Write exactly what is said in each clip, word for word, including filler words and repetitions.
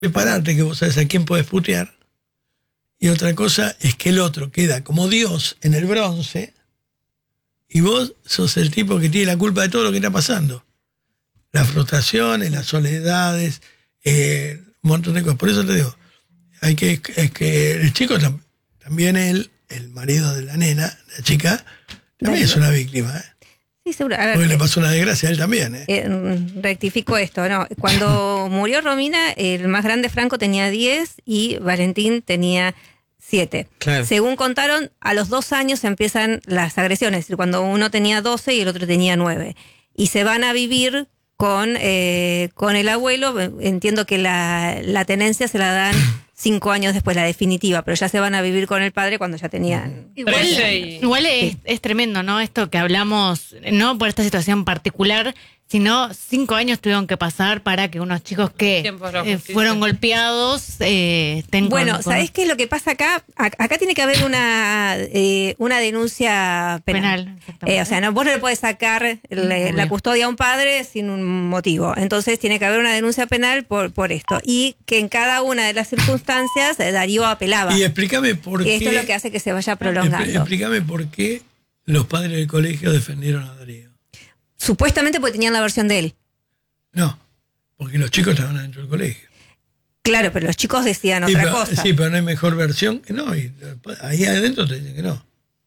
prepararte que vos sabés a quién podés putear. Y otra cosa es que el otro queda como Dios en el bronce y vos sos el tipo que tiene la culpa de todo lo que está pasando. Las frustraciones, las soledades, eh, un montón de cosas. Por eso te digo, hay que, es que el chico tam, también él, el marido de la nena, la chica, también es una víctima, ¿eh? Sí, seguro. A ver, porque le pasó una desgracia a él también, ¿eh? Eh, rectifico esto, ¿no? Cuando murió Romina, el más grande Franco tenía diez y Valentín tenía siete. Claro. Según contaron, a los dos años empiezan las agresiones, es decir, cuando uno tenía doce y el otro tenía nueve. Y se van a vivir con, eh, con el abuelo. Entiendo que la, la tenencia se la dan cinco años después, la definitiva, pero ya se van a vivir con el padre cuando ya tenían... Igual, igual es, Sí. es tremendo, ¿no? Esto que hablamos, no por esta situación particular, sino cinco años tuvieron que pasar para que unos chicos que Tiempo de la eh, justicia. fueron golpeados eh, estén Bueno, con, con- ¿sabés qué es lo que pasa acá? A- Acá tiene que haber una, eh, una denuncia penal. penal. exactamente. Eh, o sea, no, vos no le podés sacar le- la custodia a un padre sin un motivo. Entonces tiene que haber una denuncia penal por, por esto. Y que en cada una de las circunstancias eh, Darío apelaba. Y explícame por Y qué... esto es lo que hace que se vaya expl- prolongando. Explícame por qué los padres del colegio defendieron a Darío. Supuestamente porque tenían la versión de él. No, porque los chicos estaban adentro del colegio. Claro, pero los chicos decían Sí otra pero, cosa. sí, pero no hay mejor versión que no. Y ahí adentro te dicen que no.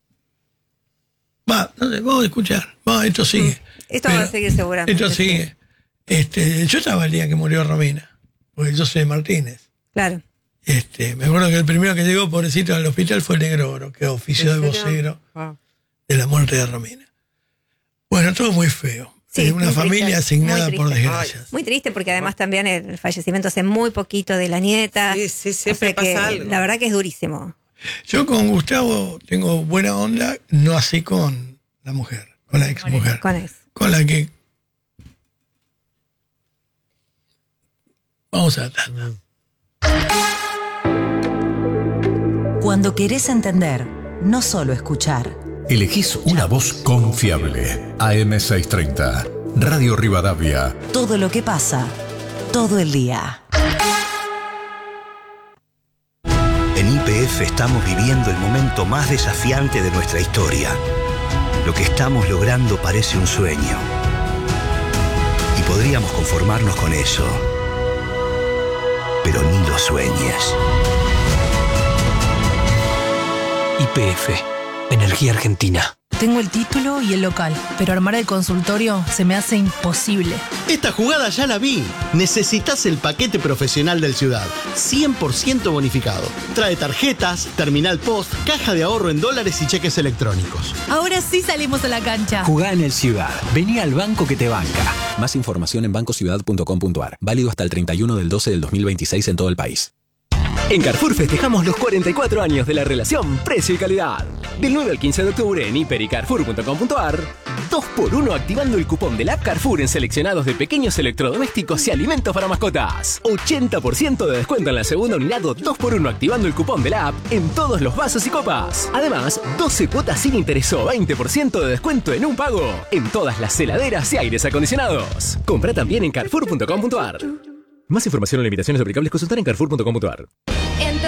Va, no sé, vamos a escuchar. Va, esto sigue. Esto va a seguir seguramente, Esto sí. sigue. Este, yo estaba el día que murió Romina, porque yo soy de Martínez. Claro. Este, me acuerdo que el primero que llegó, pobrecito, al hospital fue el Negro Oro, que ofició de vocero Wow. de la muerte de Romina. Bueno, todo muy feo. Sí, Eh, una muy familia triste, asignada muy por triste. desgracias. Muy triste porque además también el fallecimiento hace muy poquito de la nieta. Sí, sí, siempre O sea que pasa algo. La verdad que es durísimo. Yo con Gustavo tengo buena onda, no así con la mujer, con la ex mujer, Con eso. con la que vamos a tratar. Cuando querés entender, no solo escuchar. Elegís una voz confiable. A M seiscientos treinta, Radio Rivadavia. Todo lo que pasa, todo el día. En Y P F estamos viviendo el momento más desafiante de nuestra historia. Lo que estamos logrando parece un sueño. Y podríamos conformarnos con eso. Pero ni lo sueñes. Y P F, Energía Argentina. Tengo el título y el local, pero armar el consultorio se me hace imposible. Esta jugada ya la vi. Necesitas el paquete profesional del Ciudad. cien por ciento bonificado. Trae tarjetas, terminal post, caja de ahorro en dólares y cheques electrónicos. Ahora sí salimos a la cancha. Jugá en el Ciudad. Vení al banco que te banca. Más información en bancociudad punto com punto a r. Válido hasta el treinta y uno del doce del dos mil veintiséis en todo el país. En Carrefour festejamos los cuarenta y cuatro años de la relación precio y calidad. Del nueve al quince de octubre en hiper y carrefour punto com punto a r, dos por uno activando el cupón del app Carrefour en seleccionados de pequeños electrodomésticos y alimentos para mascotas. ochenta por ciento de descuento en la segunda unidad o dos por uno activando el cupón de la app en todos los vasos y copas. Además, doce cuotas sin interés o veinte por ciento de descuento en un pago en todas las heladeras y aires acondicionados. Compra también en carrefour punto com punto a r. Más información o limitaciones aplicables consultar en carrefour punto com punto a r.